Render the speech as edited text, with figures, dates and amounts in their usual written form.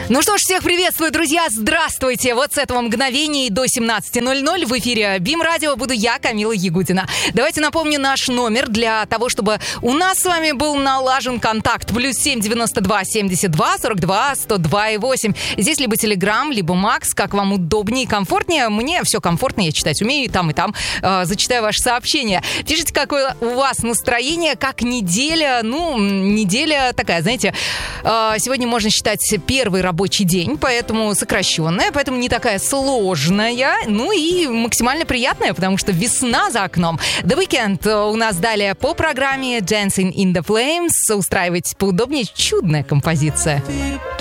Ну что ж, всех приветствую, друзья, здравствуйте! Вот с этого мгновения и до 17:00 в эфире БИМ-радио буду я, Камила Ягудина. Давайте напомню наш номер для того, чтобы у нас с вами был налажен контакт. +7 92 72 42 102 и 8. Здесь либо Телеграм, либо Макс, как вам удобнее и комфортнее. Мне все комфортно, я читать умею и там, зачитаю ваши сообщения. Пишите, какое у вас настроение, как неделя. Ну, неделя такая, знаете, сегодня можно считать первый рабочий день, поэтому сокращенная, поэтому не такая сложная, ну и максимально приятная, потому что весна за окном. The Weeknd у нас далее по программе Dancing in the Flames. Устраивайтесь поудобнее, чудная композиция.